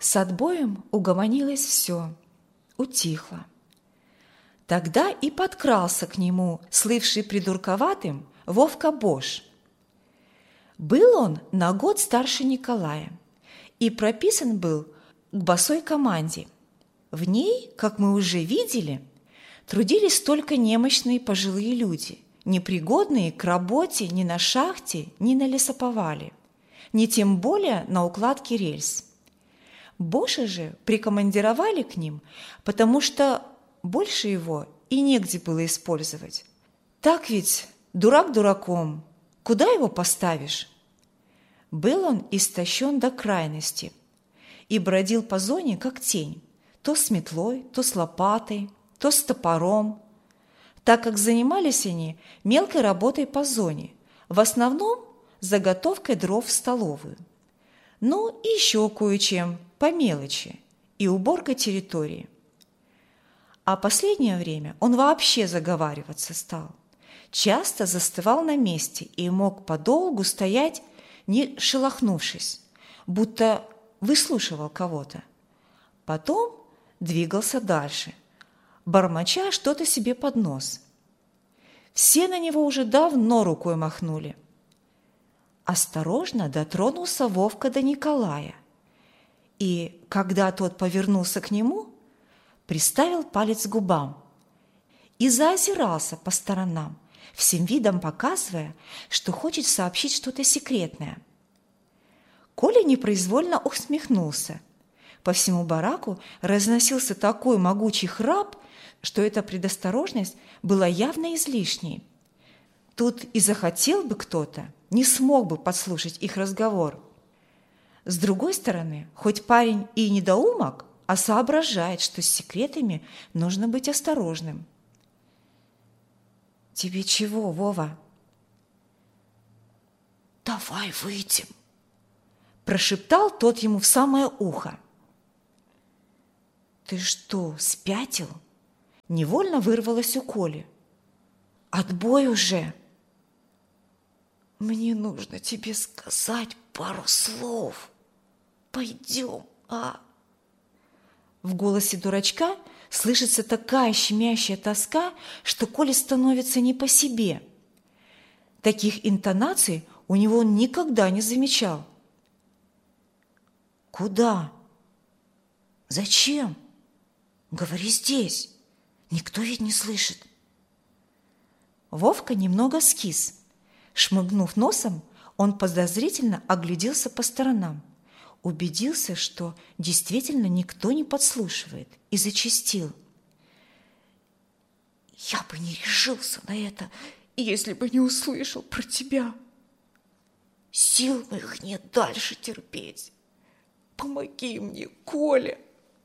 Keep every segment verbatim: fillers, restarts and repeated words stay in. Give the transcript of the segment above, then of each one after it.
С отбоем угомонилось все, утихло. Тогда и подкрался к нему, слывший придурковатым, Вовка Бош. Был он на год старше Николая и прописан был к босой команде. В ней, как мы уже видели, трудились только немощные пожилые люди, непригодные к работе ни на шахте, ни на лесоповале, ни тем более на укладке рельс. Боша же прикомандировали к ним, потому что больше его и негде было использовать. Так ведь дурак дураком, куда его поставишь? Был он истощен до крайности и бродил по зоне, как тень, то с метлой, то с лопатой, то с топором, так как занимались они мелкой работой по зоне, в основном заготовкой дров в столовую. Ну и еще кое-чем по мелочи и уборкой территории. А последнее время он вообще заговариваться стал. Часто застывал на месте и мог подолгу стоять, не шелохнувшись, будто выслушивал кого-то. Потом двигался дальше, бормоча что-то себе под нос. Все на него уже давно рукой махнули. Осторожно дотронулся Вовка до Николая, и, когда тот повернулся к нему, приставил палец к губам и заозирался по сторонам, всем видом показывая, что хочет сообщить что-то секретное. Коля непроизвольно усмехнулся. По всему бараку разносился такой могучий храп, что эта предосторожность была явно излишней. Тут и захотел бы кто-то, не смог бы подслушать их разговор. С другой стороны, хоть парень и недоумок, а соображает, что с секретами нужно быть осторожным. «Тебе чего, Вова?» «Давай выйдем», – прошептал тот ему в самое ухо. «Ты что, спятил?» – невольно вырвалось у Коли. «Отбой уже!» «Мне нужно тебе сказать пару слов. Пойдем, а?» В голосе дурачка слышится такая щемящая тоска, что Коле становится не по себе. Таких интонаций у него он никогда не замечал. «Куда? Зачем? Говори здесь. Никто ведь не слышит». Вовка немного скис. Шмыгнув носом, он подозрительно огляделся по сторонам, убедился, что действительно никто не подслушивает, и зачастил: «Я бы не решился на это, если бы не услышал про тебя. Сил моих нет дальше терпеть. Помоги мне, Коля!»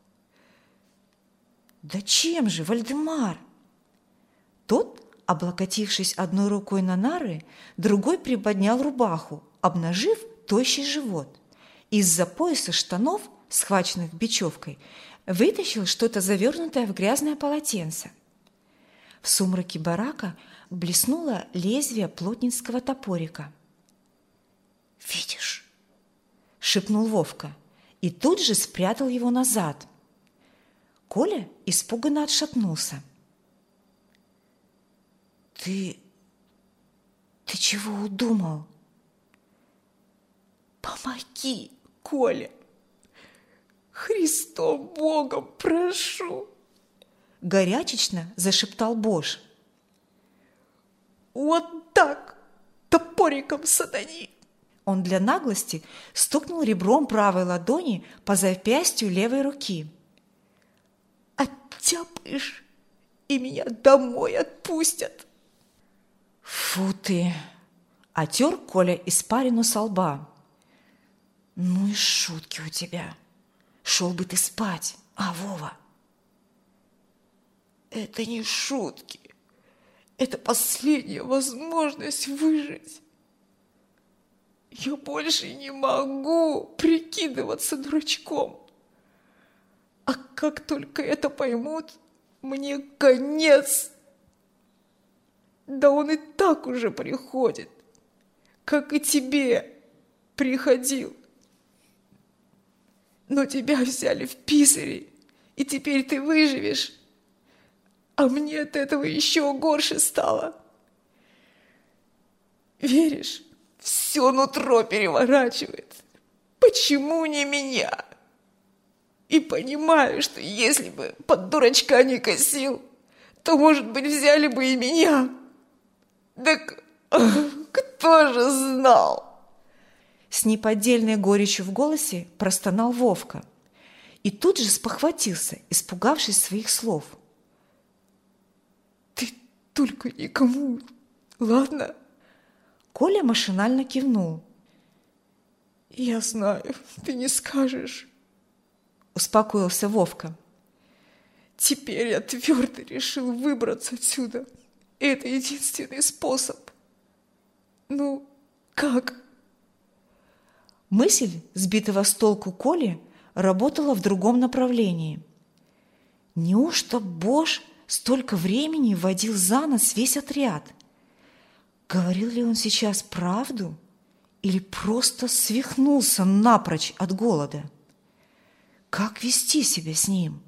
«Да чем же, Вальдемар?» Тот, облокотившись одной рукой на нары, другой приподнял рубаху, обнажив тощий живот. Из-за пояса штанов, схваченных бечевкой, вытащил что-то завернутое в грязное полотенце. В сумраке барака блеснуло лезвие плотницкого топорика. «Видишь?» – шепнул Вовка и тут же спрятал его назад. Коля испуганно отшатнулся. «Ты... ты чего удумал?» «Помоги, Коля! Христом Богом прошу!» Горячечно зашептал Бош. «Вот так, топориком сатани!» Он для наглости стукнул ребром правой ладони по запястью левой руки. «Оттяпаешь, и меня домой отпустят!» «Фу ты!» – отер Коля испарину со лба. «Ну и шутки у тебя! Шел бы ты спать, а, Вова?» «Это не шутки, это последняя возможность выжить. Я больше не могу прикидываться дурачком. А как только это поймут, мне конец. Да он и так уже приходит, как и тебе приходил. но тебя взяли в писари, и теперь ты выживешь. А мне от этого еще горше стало. Веришь, все нутро переворачивает. Почему не меня? И понимаю, что если бы под дурачка не косил, то, может быть, взяли бы и меня. Так кто же знал? С неподдельной горечью в голосе простонал Вовка. И тут же спохватился, испугавшись своих слов. Ты только никому, ладно? Коля машинально кивнул. Я знаю, ты не скажешь. Успокоился Вовка. Теперь я твердо решил выбраться отсюда. Это единственный способ. Ну, как? Мысль сбитого с толку Коли работала в другом направлении. Неужто Бош столько времени водил за нос весь отряд? Говорил ли он сейчас правду или просто свихнулся напрочь от голода? Как вести себя с ним?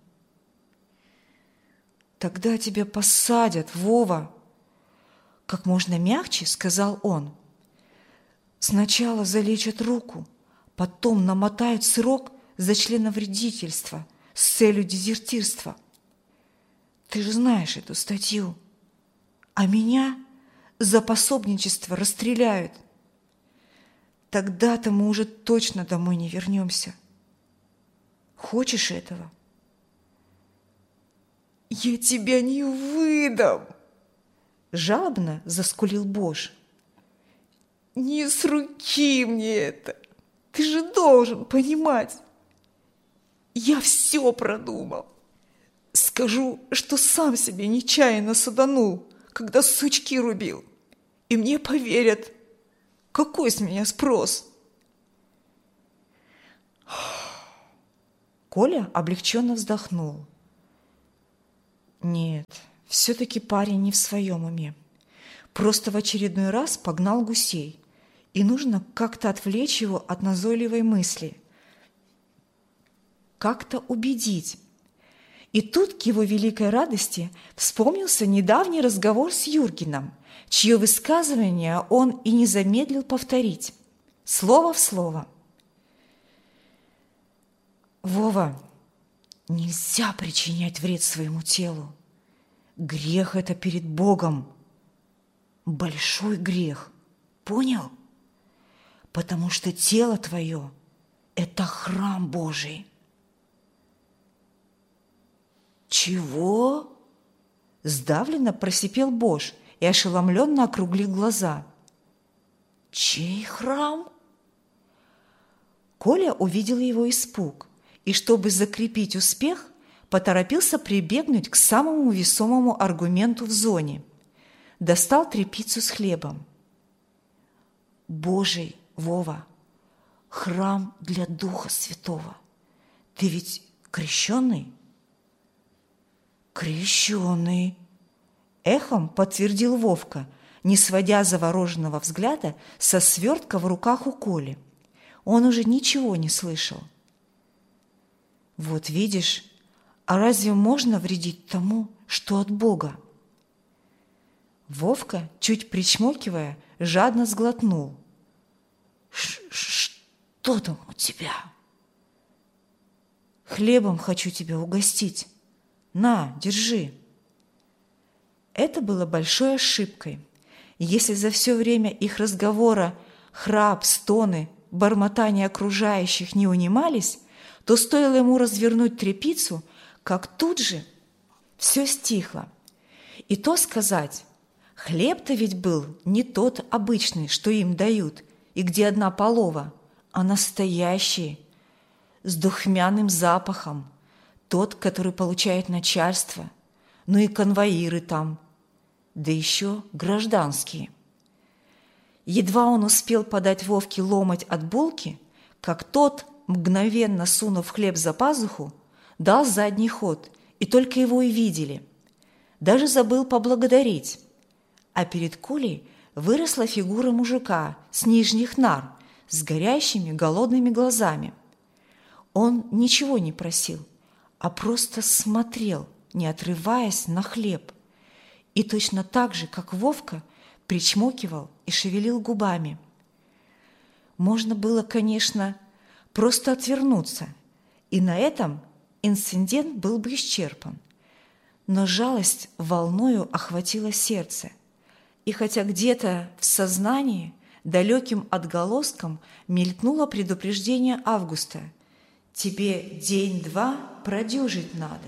«Тогда тебя посадят, Вова!» Как можно мягче сказал он. «Сначала залечат руку, потом намотают срок за членовредительство с целью дезертирства. Ты же знаешь эту статью. А меня за пособничество расстреляют. Тогда-то мы уже точно домой не вернемся. Хочешь этого?» «Я тебя не выдам!» Жалобно заскулил Бош. «Не с руки мне это! Ты же должен понимать! Я все продумал! Скажу, что сам себе нечаянно саданул, когда сучки рубил, и мне поверят. Какой с меня спрос?» Коля облегченно вздохнул. Нет, все-таки парень не в своем уме. Просто в очередной раз погнал гусей, и нужно как-то отвлечь его от назойливой мысли, как-то убедить. И тут, к его великой радости, вспомнился недавний разговор с Юргеном, чье высказывание он и не замедлил повторить, слово в слово. «Вова, нельзя причинять вред своему телу. Грех это перед Богом. Большой грех. Понял? Потому что тело твое – это храм Божий». «Чего?» – сдавленно просипел Бош и ошеломленно округлил глаза. «Чей храм?» Коля увидел его испуг и, чтобы закрепить успех, поторопился прибегнуть к самому весомому аргументу в зоне. Достал тряпицу с хлебом. «Божий, Вова, храм для Духа Святого. Ты ведь крещеный?» «Крещеный!» – эхом подтвердил Вовка, не сводя завороженного взгляда со свертка в руках у Коли. Он уже ничего не слышал. «Вот видишь, а разве можно вредить тому, что от Бога?» Вовка, чуть причмокивая, жадно сглотнул. «Что там у тебя?» «Хлебом хочу тебя угостить. На, держи». Это было большой ошибкой. Если за все время их разговора храп, стоны, бормотание окружающих не унимались, то стоило ему развернуть тряпицу, как тут же все стихло. И то сказать, хлеб-то ведь был не тот обычный, что им дают, и где одна полова, а настоящий, с духмяным запахом, тот, который получает начальство, ну и конвоиры там, да еще гражданские. Едва он успел подать Вовке ломоть от булки, как тот, мгновенно сунув хлеб за пазуху, дал задний ход, и только его и видели. Даже забыл поблагодарить. А перед Колей выросла фигура мужика с нижних нар, с горящими голодными глазами. Он ничего не просил, а просто смотрел, не отрываясь, на хлеб. И точно так же, как Вовка, причмокивал и шевелил губами. Можно было, конечно, просто отвернуться, и на этом инцидент был бы исчерпан. Но жалость волною охватила сердце, и хотя где-то в сознании далеким отголоском мелькнуло предупреждение Августа: «Тебе день-два продюжить надо».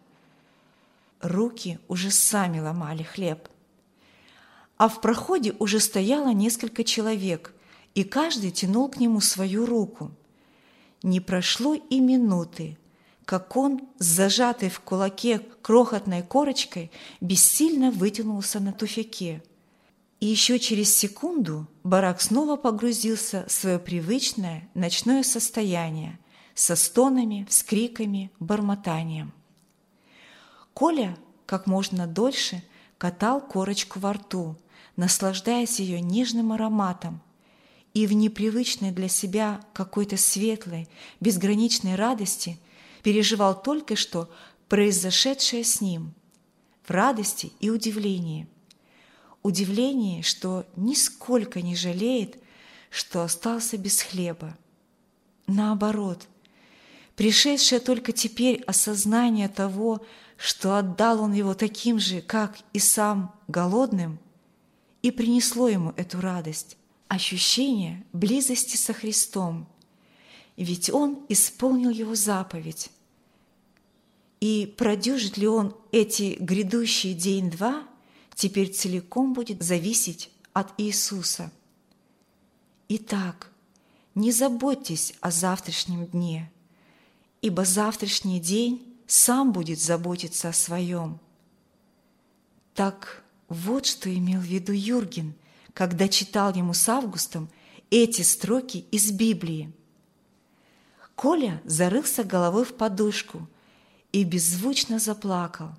Руки уже сами ломали хлеб. А в проходе уже стояло несколько человек, и каждый тянул к нему свою руку. Не прошло и минуты, как он, с зажатой в кулаке крохотной корочкой, бессильно вытянулся на туфяке. И еще через секунду барак снова погрузился в свое привычное ночное состояние со стонами, вскриками, бормотанием. Коля как можно дольше катал корочку во рту, наслаждаясь ее нежным ароматом, и в непривычной для себя какой-то светлой, безграничной радости переживал только что произошедшее с ним, в радости и удивлении. Удивлении, что нисколько не жалеет, что остался без хлеба. Наоборот, пришедшее только теперь осознание того, что отдал он его таким же, как и сам, голодным, и принесло ему эту радость, ощущение близости со Христом, ведь он исполнил его заповедь. И продюжит ли он эти грядущие день-два, теперь целиком будет зависеть от Иисуса. Итак, не заботьтесь о завтрашнем дне, ибо завтрашний день сам будет заботиться о своем. Так вот что имел в виду Юрген, когда читал ему с Августом эти строки из Библии. Коля зарылся головой в подушку и беззвучно заплакал.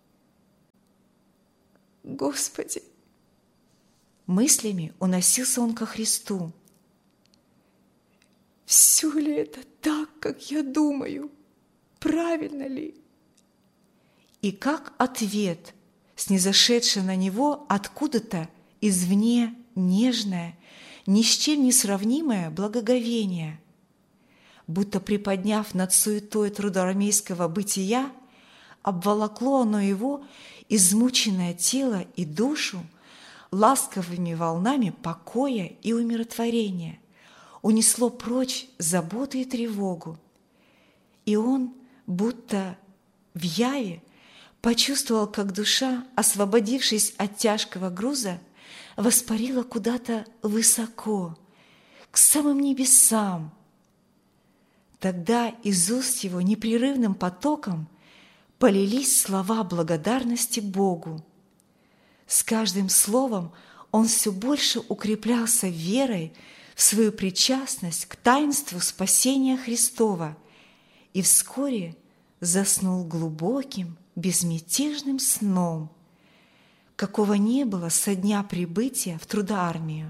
Господи! Мыслями уносился он ко Христу. Все ли это так, как я думаю? Правильно ли? И как ответ, снизошедший на него откуда-то извне нежное, ни с чем не сравнимое благоговение, будто приподняв над суетой трудоармейского бытия, обволокло оно его измученное тело и душу ласковыми волнами покоя и умиротворения, унесло прочь заботу и тревогу. И он, будто в яве, почувствовал, как душа, освободившись от тяжкого груза, воспарила куда-то высоко, к самым небесам. Тогда из уст его непрерывным потоком полились слова благодарности Богу. С каждым словом он все больше укреплялся верой в свою причастность к таинству спасения Христова и вскоре заснул глубоким, безмятежным сном, какого не было со дня прибытия в Трудоармию.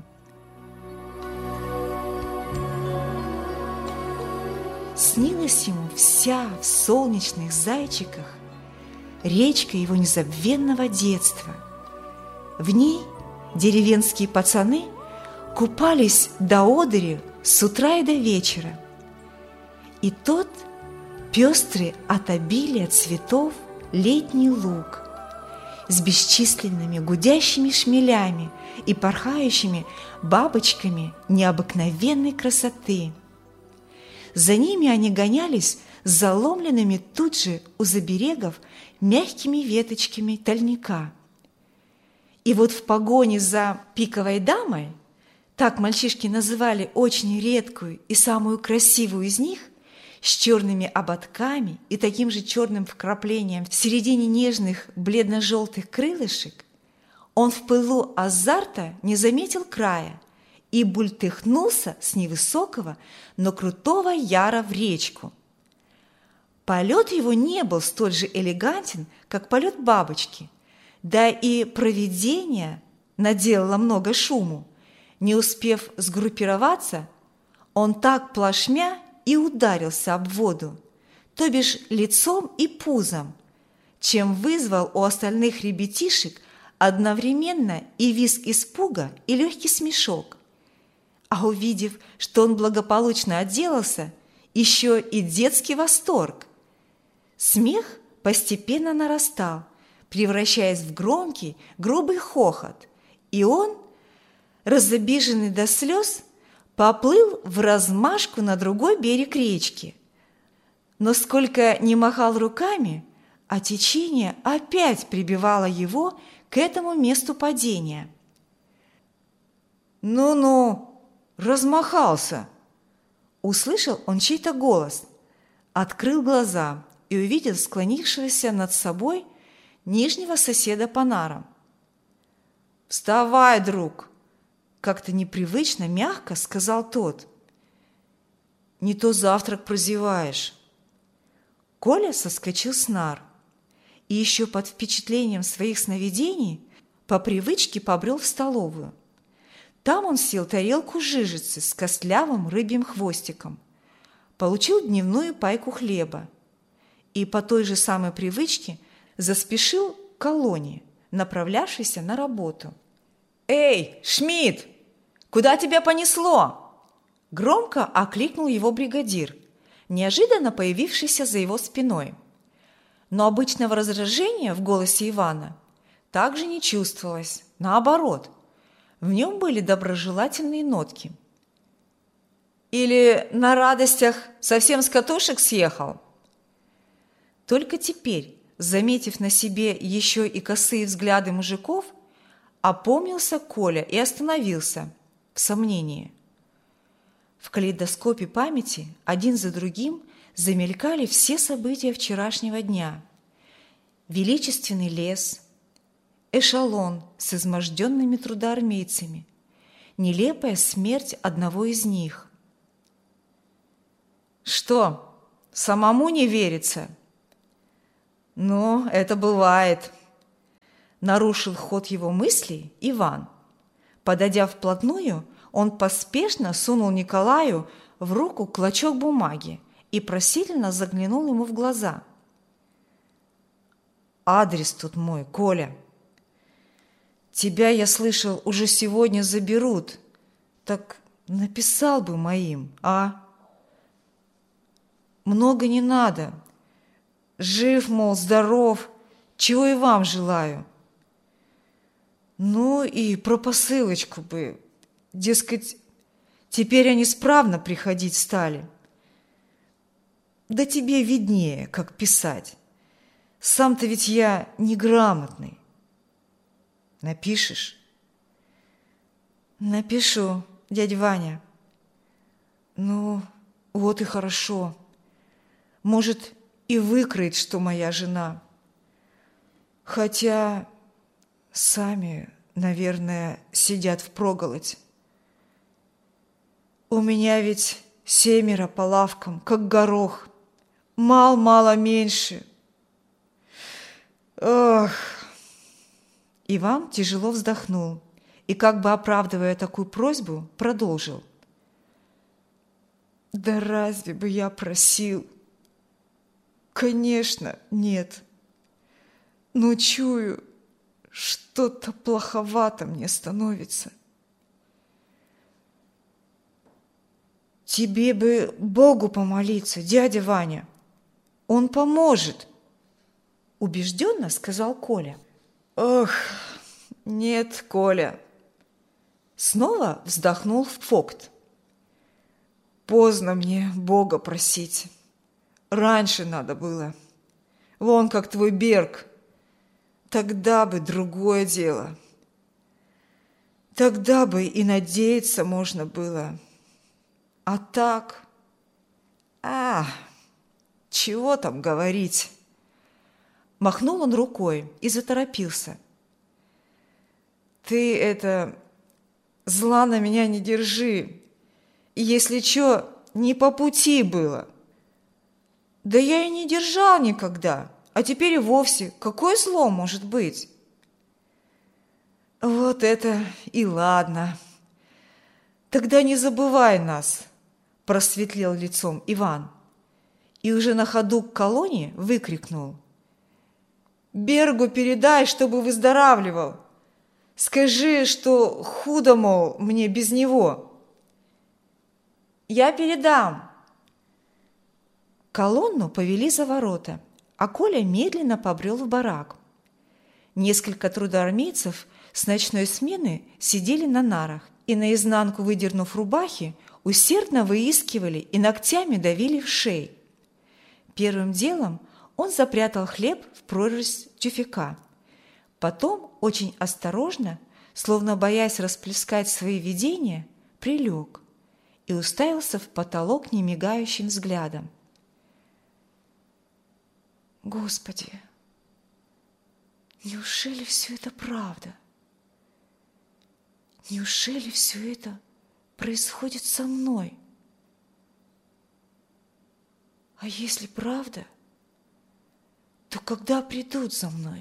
Снилась ему вся в солнечных зайчиках речка его незабвенного детства. В ней деревенские пацаны купались до одури с утра и до вечера. И тот пестрый от обилия цветов летний луг с бесчисленными гудящими шмелями и порхающими бабочками необыкновенной красоты. За ними они гонялись с заломленными тут же у заберегов мягкими веточками тольника. И вот в погоне за пиковой дамой, так мальчишки называли очень редкую и самую красивую из них, с черными ободками и таким же черным вкраплением в середине нежных бледно-желтых крылышек, он в пылу азарта не заметил края и бультыхнулся с невысокого, но крутого яра в речку. Полет его не был столь же элегантен, как полет бабочки, да и провидение наделало много шуму. Не успев сгруппироваться, он так плашмя и ударился об воду, то бишь лицом и пузом, чем вызвал у остальных ребятишек одновременно и визг испуга, и легкий смешок. А увидев, что он благополучно отделался, еще и детский восторг. Смех постепенно нарастал, превращаясь в громкий, грубый хохот, и он, разобиженный до слез, поплыл вразмашку на другой берег речки. Но сколько ни махал руками, а течение опять прибивало его к этому месту падения. «Ну-ну, размахался!» Услышал он чей-то голос, открыл глаза и увидел склонившегося над собой нижнего соседа по нарам. «Вставай, друг!» – как-то непривычно мягко сказал тот. «Не то завтрак прозеваешь». Коля соскочил с нар и еще под впечатлением своих сновидений по привычке побрел в столовую. Там он съел тарелку жижицы с костлявым рыбьим хвостиком, получил дневную пайку хлеба и по той же самой привычке заспешил к колонне, направлявшейся на работу. «Эй, Шмидт, куда тебя понесло?» Громко окликнул его бригадир, неожиданно появившийся за его спиной. Но обычного раздражения в голосе Ивана также не чувствовалось, наоборот, в нем были доброжелательные нотки. «Или на радостях совсем с катушек съехал?» Только теперь, заметив на себе еще и косые взгляды мужиков, опомнился Коля и остановился в сомнении. В калейдоскопе памяти один за другим замелькали все события вчерашнего дня. Величественный лес, эшелон с изможденными трудоармейцами, нелепая смерть одного из них. «Что, самому не верится?» «Ну, это бывает», – нарушил ход его мыслей Иван. Подойдя вплотную, он поспешно сунул Николаю в руку клочок бумаги и просительно заглянул ему в глаза. «Адрес тут мой, Коля. Тебя, я слышал, уже сегодня заберут. Так написал бы моим, а? Много не надо. Жив, мол, здоров, чего и вам желаю. Ну и про посылочку бы, дескать, теперь они справно приходить стали. Да тебе виднее, как писать. Сам-то ведь я неграмотный. Напишешь?» «Напишу, дядя Ваня». «Ну, вот и хорошо. Может, и выкроет, что моя жена. Хотя сами, наверное, сидят впроголодь. У меня ведь семеро по лавкам, как горох. Мал-мало меньше. Ох!» Иван тяжело вздохнул и, как бы оправдывая такую просьбу, продолжил. «Да разве бы я просил? Конечно, нет. Но чую, что-то плоховато мне становится. Тебе бы Богу помолиться, дядя Ваня. Он поможет», – убежденно сказал Коля. «Ох, нет, Коля», – снова вздохнул Фокт. «Поздно мне Бога просить. Раньше надо было. Вон как твой Берг. Тогда бы другое дело. Тогда бы и надеяться можно было. А так... А, чего там говорить?» Махнул он рукой и заторопился. «Ты это... зла на меня не держи. И если чё, не по пути было». «Да я и не держал никогда, а теперь и вовсе. Какое зло может быть?» «Вот это и ладно. Тогда не забывай нас. просветлел лицом Иван и уже на ходу к колонне выкрикнул: «Бергу передай, чтобы выздоравливал! Скажи, что худо, мол, мне без него!» «Я передам!» Колонну повели за ворота, а Коля медленно побрел в барак. Несколько трудоармейцев с ночной смены сидели на нарах и, наизнанку выдернув рубахи, усердно выискивали и ногтями давили в шеи. Первым делом он запрятал хлеб в прорезь тюфяка. Потом, очень осторожно, словно боясь расплескать свои видения, прилег и уставился в потолок немигающим взглядом. «Господи, неужели все это правда? Неужели все это происходит со мной? А если правда, то когда придут за мной?»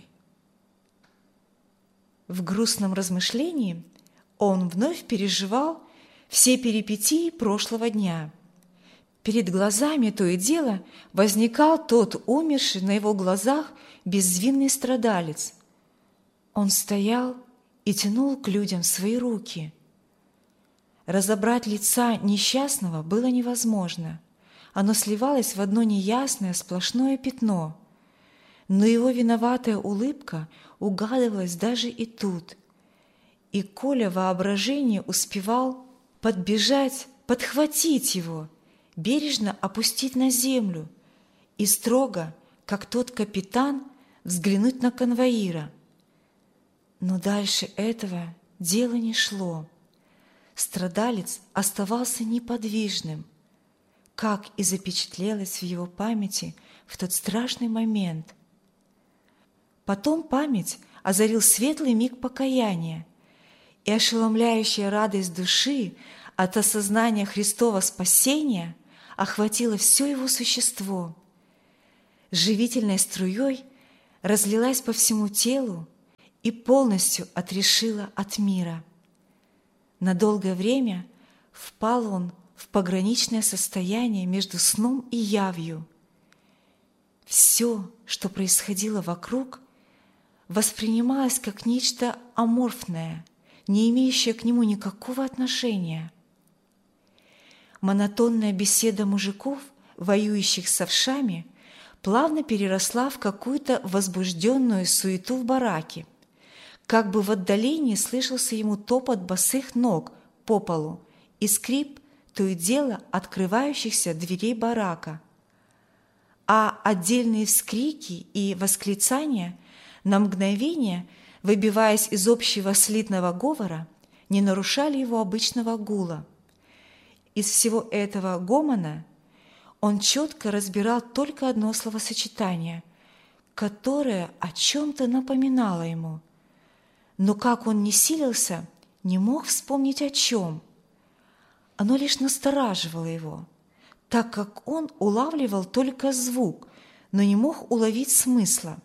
В грустном размышлении он вновь переживал все перипетии прошлого дня. Перед глазами то и дело возникал тот умерший на его глазах безвинный страдалец. Он стоял и тянул к людям свои руки. Разобрать лица несчастного было невозможно. Оно сливалось в одно неясное сплошное пятно. Но его виноватая улыбка угадывалась даже и тут. И Коля в воображении успевал подбежать, подхватить его, бережно опустить на землю и строго, как тот капитан, взглянуть на конвоира. Но дальше этого дело не шло. Страдалец оставался неподвижным, как и запечатлелось в его памяти в тот страшный момент. Потом память озарил светлый миг покаяния, и ошеломляющая радость души от осознания Христова спасения охватила все его существо. Живительной струей разлилась по всему телу и полностью отрешила от мира. На долгое время впал он в пограничное состояние между сном и явью. Все, что происходило вокруг, воспринималось как нечто аморфное, не имеющее к нему никакого отношения. Монотонная беседа мужиков, воюющих с овшами, плавно переросла в какую-то возбужденную суету в бараке. Как бы в отдалении слышался ему топот босых ног по полу и скрип то и дело открывающихся дверей барака. А отдельные вскрики и восклицания, на мгновение выбиваясь из общего слитного говора, не нарушали его обычного гула. Из всего этого гомона он четко разбирал только одно словосочетание, которое о чем-то напоминало ему. Но как он ни силился, не мог вспомнить о чем. Оно лишь настораживало его, так как он улавливал только звук, но не мог уловить смысла.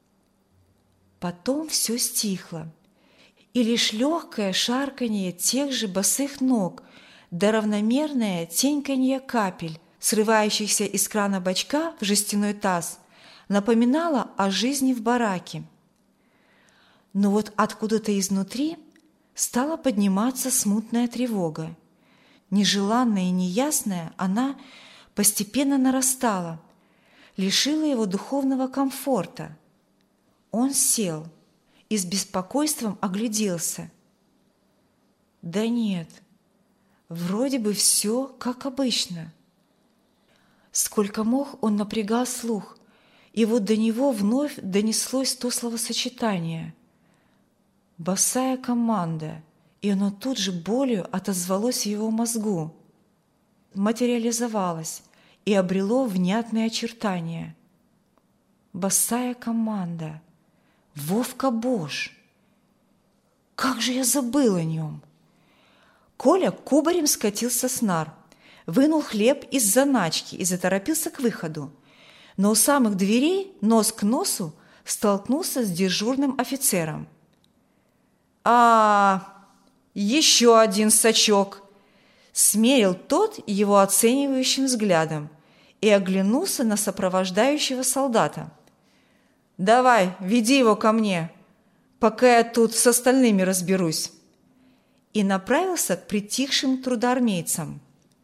Потом все стихло, и лишь легкое шарканье тех же босых ног да равномерное теньканье капель, срывающихся из крана бачка в жестяной таз, напоминало о жизни в бараке. Но вот откуда-то изнутри стала подниматься смутная тревога. Нежеланная и неясная, она постепенно нарастала, лишила его духовного комфорта. Он сел и с беспокойством огляделся. Да нет, вроде бы все как обычно. Сколько мог, он напрягал слух, и вот до него вновь донеслось то словосочетание. Босая команда, и оно тут же болью отозвалось в его мозгу, материализовалось и обрело внятные очертания. Босая команда. Вовка Бош! Как же я забыл о нем! Коля кубарем скатился с нар, вынул хлеб из заначки и заторопился к выходу. Но у самых дверей, нос к носу, столкнулся с дежурным офицером. «А, еще один сачок!» Смерил тот его оценивающим взглядом и оглянулся на сопровождающего солдата. «Давай, веди его ко мне, пока я тут с остальными разберусь», и направился к притихшим трудоармейцам.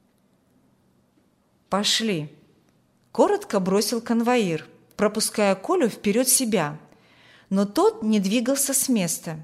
«Пошли», – коротко бросил конвоир, пропуская Колю вперед себя, но тот не двигался с места.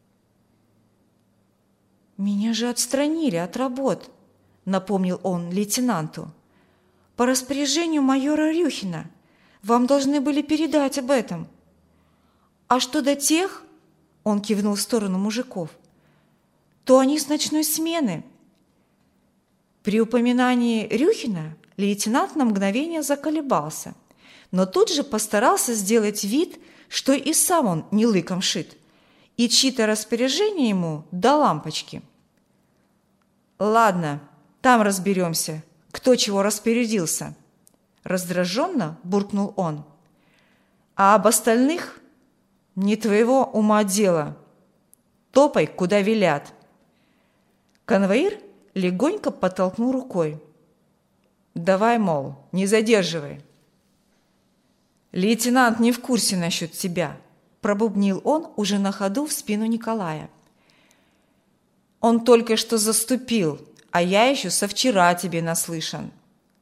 «Меня же отстранили от работ», – напомнил он лейтенанту. «По распоряжению майора Рюхина. Вам должны были передать об этом. А что до тех, – он кивнул в сторону мужиков, – то они с ночной смены». При упоминании Рюхина лейтенант на мгновение заколебался, но тут же постарался сделать вид, что и сам он не лыком шит, и чьи-то распоряжения ему до лампочки. «Ладно, там разберемся, кто чего распорядился», – раздраженно буркнул он. «А об остальных не твоего ума дело. Топай, куда велят». Конвоир легонько подтолкнул рукой. «Давай, мол, не задерживай». «Лейтенант не в курсе насчет тебя», – пробубнил он уже на ходу в спину Николая. «Он только что заступил, а я еще со вчера тебе наслышан».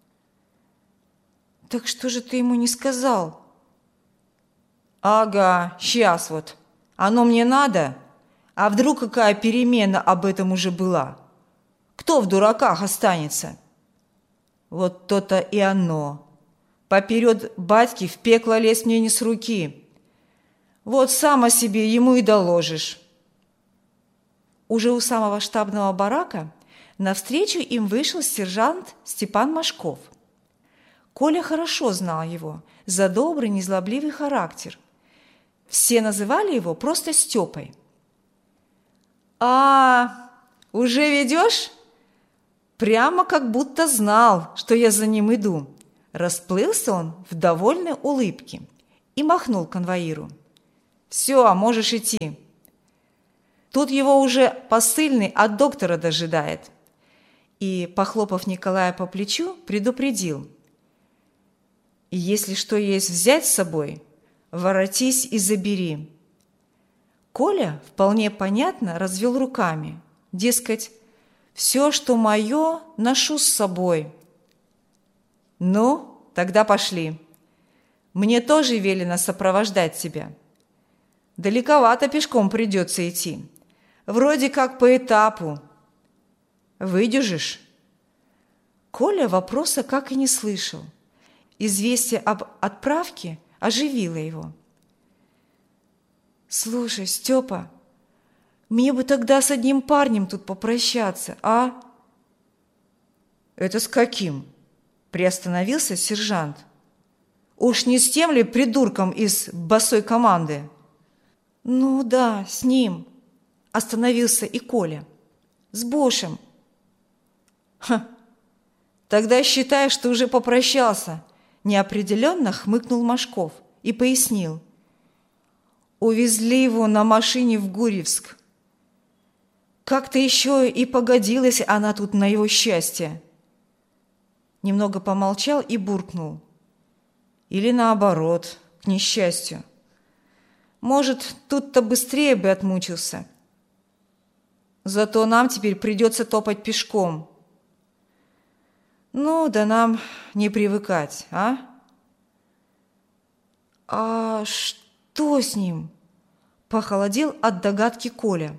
«Так что же ты ему не сказал?» «Ага, сейчас вот. Оно мне надо? А вдруг какая перемена об этом уже была? Кто в дураках останется?» «Вот то-то и оно. Поперед батьки в пекло лезть мне не с руки. Вот сам о себе ему и доложишь». Уже у самого штабного барака навстречу им вышел сержант Степан Машков. Коля хорошо знал его за добрый, незлобливый характер. Все называли его просто Степой. «А, уже ведешь? Прямо как будто знал, что я за ним иду». Расплылся он в довольной улыбке и махнул конвоиру. «Все, можешь идти. Тут его уже посыльный от доктора дожидает». И, похлопав Николая по плечу, предупредил: «Если что есть взять с собой, воротись и забери». Коля вполне понятно развел руками, дескать, «все, что мое, ношу с собой». «Ну, тогда пошли. Мне тоже велено сопровождать тебя. Далековато пешком придется идти. Вроде как по этапу. Выдержишь?» Коля вопроса как и не слышал. Известие об отправке оживило его. «Слушай, Степа, мне бы тогда с одним парнем тут попрощаться, а?» «Это с каким?» – приостановился сержант. «Уж не с тем ли придурком из босой команды?» «Ну да, с ним», – остановился и Коля. «С Бошем». «Ха, тогда считай, что уже попрощался», – неопределенно хмыкнул Машков и пояснил. «Увезли его на машине в Гурьевск. Как-то еще и погодилась она тут на его счастье». Немного помолчал и буркнул. «Или наоборот, к несчастью. Может, тут-то быстрее бы отмучился. Зато нам теперь придется топать пешком». «Ну, да нам не привыкать, а?» «А что с ним?» – похолодел от догадки Коля.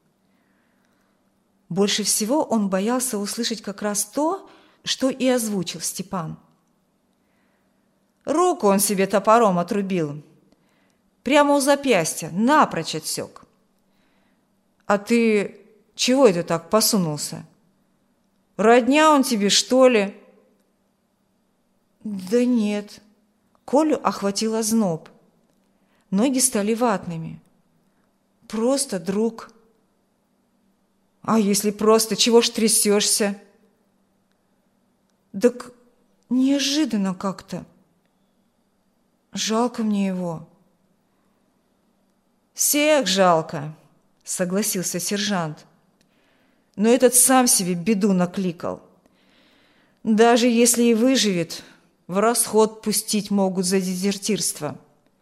Больше всего он боялся услышать как раз то, что и озвучил Степан. «Руку он себе топором отрубил. Прямо у запястья, напрочь отсек. А ты чего это так посунулся? Родня он тебе, что ли?» «Да нет». Колю охватил озноб. Ноги стали ватными. «Просто друг». «А если просто, чего ж трясешься?» «Так неожиданно как-то. Жалко мне его». «Всех жалко», — согласился сержант. но этот сам себе беду накликал. Даже если и выживет, в расход пустить могут за дезертирство.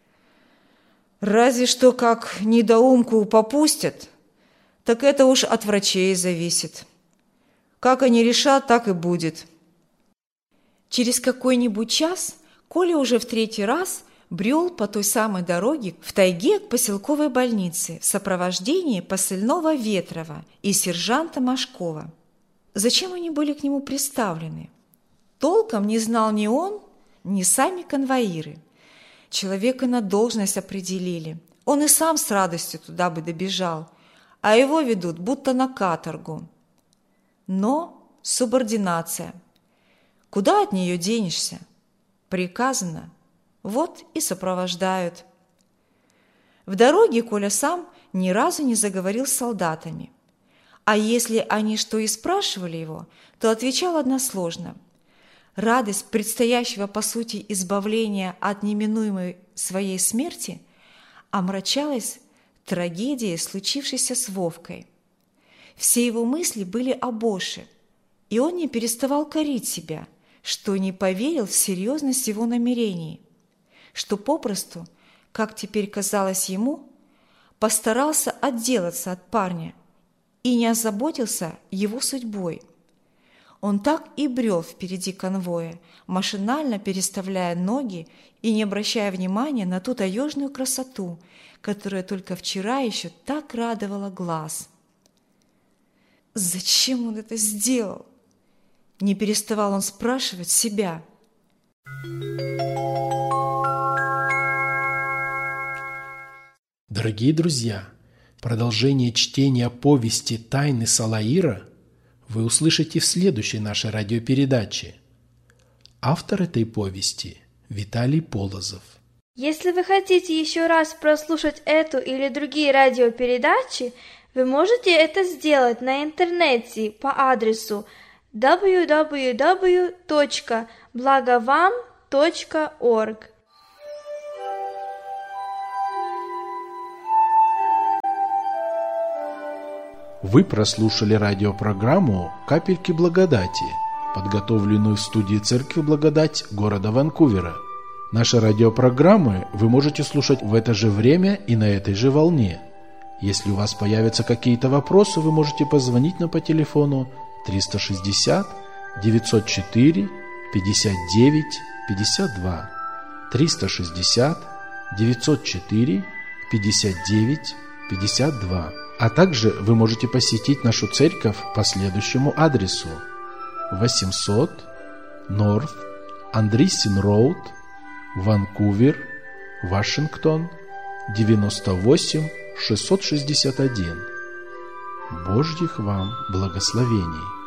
Разве что как недоумку попустят, так это уж от врачей зависит. Как они решат, так и будет. Через какой-нибудь час Коля уже в третий раз брел по той самой дороге в тайге к поселковой больнице в сопровождении посыльного Ветрова и сержанта Машкова. Зачем они были к нему приставлены? Толком не знал ни он, ни сами конвоиры. Человека на должность определили. Он и сам с радостью туда бы добежал, а его ведут будто на каторгу. Но субординация. Куда от нее денешься? Приказано. Вот и сопровождают. В дороге Коля сам ни разу не заговорил с солдатами. А если они что и спрашивали его, то отвечал односложно. Радость предстоящего, по сути, избавления от неминуемой своей смерти омрачалась трагедией, случившейся с Вовкой. Все его мысли были о Боше, и он не переставал корить себя, что не поверил в серьезность его намерений, что попросту, как теперь казалось ему, постарался отделаться от парня и не озаботился его судьбой. Он так и брел впереди конвоя, машинально переставляя ноги и не обращая внимания на ту таежную красоту, которая только вчера еще так радовала глаз. Зачем он это сделал? Не переставал он спрашивать себя. Дорогие друзья, продолжение чтения повести «Тайны Салаира» вы услышите в следующей нашей радиопередаче. Автор этой повести – Виталий Полозов. Если вы хотите еще раз прослушать эту или другие радиопередачи, вы можете это сделать на интернете по адресу дабл ю дабл ю дабл ю точка благовам точка орг. Вы прослушали радиопрограмму «Капельки благодати», подготовленную в студии Церкви Благодать города Ванкувера. Наши радиопрограммы вы можете слушать в это же время и на этой же волне. Если у вас появятся какие-то вопросы, вы можете позвонить нам по телефону триста шестьдесят девятьсот четыре пятьдесят девять пятьдесят два, триста шестьдесят девятьсот четыре пятьдесят девять пятьдесят два. А также вы можете посетить нашу церковь по следующему адресу: восемьсот North Andreessen Road, Ванкувер, Вашингтон, девяносто восемь шестьсот шестьдесят один. Божьих вам благословений!